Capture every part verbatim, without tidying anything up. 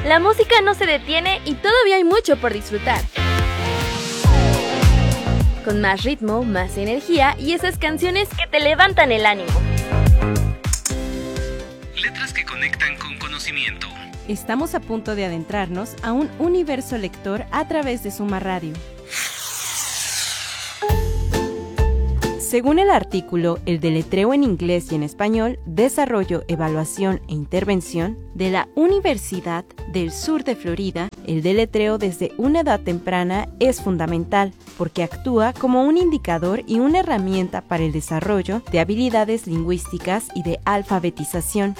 La música no se detiene y todavía hay mucho por disfrutar. Con más ritmo, más energía y esas canciones que te levantan el ánimo. Letras que conectan con conocimiento. Estamos a punto de adentrarnos a un universo lector a través de Suma Radio. Según el artículo El deletreo en inglés y en español, desarrollo, evaluación e intervención de la Universidad del Sur de Florida, el deletreo desde una edad temprana es fundamental porque actúa como un indicador y una herramienta para el desarrollo de habilidades lingüísticas y de alfabetización.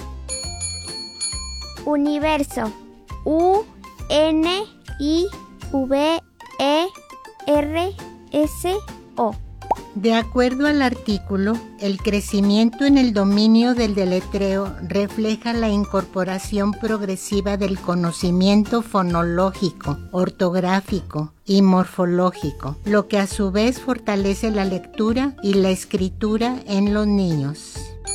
Universo. U N I V E R S O. De acuerdo al artículo, el crecimiento en el dominio del deletreo refleja la incorporación progresiva del conocimiento fonológico, ortográfico y morfológico, lo que a su vez fortalece la lectura y la escritura en los niños.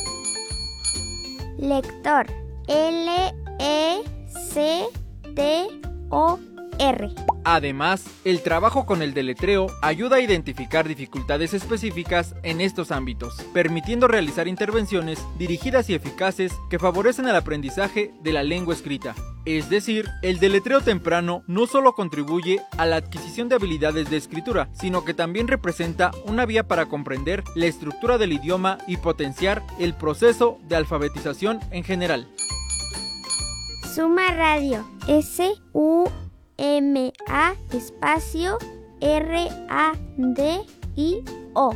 Lector. L E C T O R. Además, el trabajo con el deletreo ayuda a identificar dificultades específicas en estos ámbitos, permitiendo realizar intervenciones dirigidas y eficaces que favorecen el aprendizaje de la lengua escrita. Es decir, el deletreo temprano no solo contribuye a la adquisición de habilidades de escritura, sino que también representa una vía para comprender la estructura del idioma y potenciar el proceso de alfabetización en general. Suma Radio. S U M A espacio R A D I O.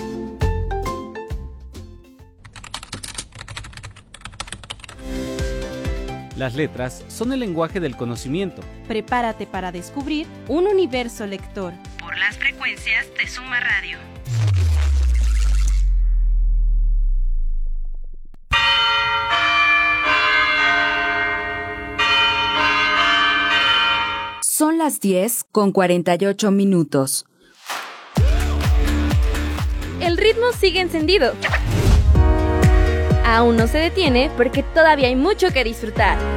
Las letras son el lenguaje del conocimiento. Prepárate para descubrir un universo lector. Por las frecuencias de Suma Radio. Son las diez con cuarenta y ocho minutos. El ritmo sigue encendido. Aún no se detiene porque todavía hay mucho que disfrutar.